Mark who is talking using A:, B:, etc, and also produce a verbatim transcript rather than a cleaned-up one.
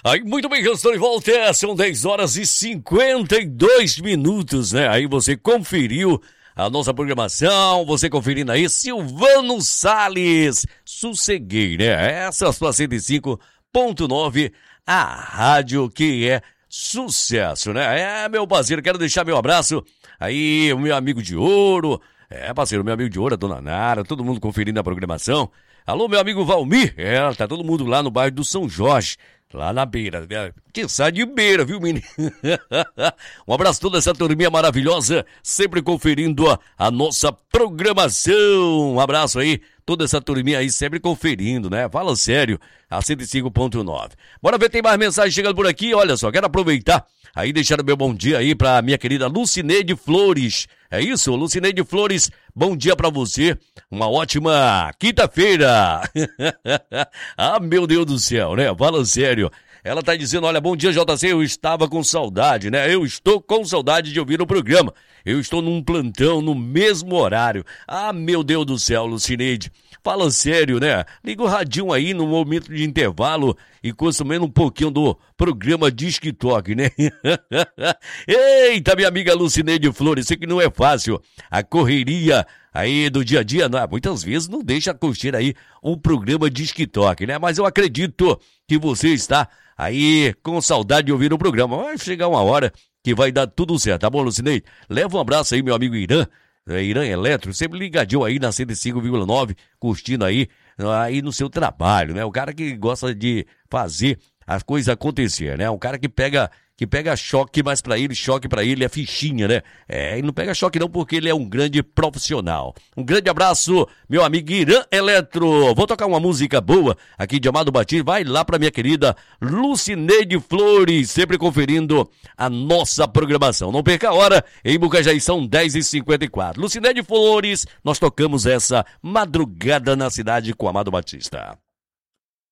A: Aí, muito bem, eu estou de volta, são dez horas e cinquenta e dois minutos, né? Aí você conferiu a nossa programação, você conferindo aí, Silvano Salles, Sosseguei, né? Essa é a sua cento e cinco ponto nove, a rádio que é sucesso, né? É, meu parceiro, quero deixar meu abraço aí, o meu amigo de ouro, é, parceiro, meu amigo de ouro, a dona Nara, todo mundo conferindo a programação. Alô, meu amigo Valmir, é, tá todo mundo lá no bairro do São Jorge, lá na beira, que sai de beira, viu, menino? Um abraço a toda essa turminha maravilhosa, sempre conferindo a, a nossa programação. Um abraço aí, toda essa turminha aí sempre conferindo, né? Fala sério, a cento e cinco ponto nove. Bora ver, tem mais mensagem chegando por aqui. Olha só, quero aproveitar aí, deixar o meu bom dia aí pra minha querida Lucineide Flores. É isso, Lucineide Flores, bom dia pra você, uma ótima quinta-feira. Ah, meu Deus do céu, né? Fala sério. Ela tá dizendo, olha, bom dia, J C, eu estava com saudade, né? Eu estou com saudade de ouvir o programa. Eu estou num plantão no mesmo horário. Ah, meu Deus do céu, Lucineide. Fala sério, né? Liga o radinho aí no momento de intervalo e consumendo um pouquinho do programa Disque Toque, né? Eita, minha amiga Lucineide Flores, sei que não é fácil. A correria aí do dia a dia, não, muitas vezes não deixa curtir aí um programa Disque Toque, né? Mas eu acredito que você está aí com saudade de ouvir o programa. Vai chegar uma hora que vai dar tudo certo, tá bom, Lucineide? Leva um abraço aí, meu amigo Irã. É, Irã Eletro, sempre ligadinho aí na cento e cinco vírgula nove, curtindo aí, aí no seu trabalho, né? O cara que gosta de fazer as coisas acontecer, né? Um cara que pega, que pega choque, mas pra ele, choque pra ele é fichinha, né? É, ele não pega choque não porque ele é um grande profissional. Um grande abraço, meu amigo Irã Eletro. Vou tocar uma música boa aqui de Amado Batista. Vai lá pra minha querida Lucineide Flores, sempre conferindo a nossa programação. Não perca a hora, em Bucajaí são dez e cinquenta e quatro. Lucineide Flores, nós tocamos essa madrugada na cidade com Amado Batista.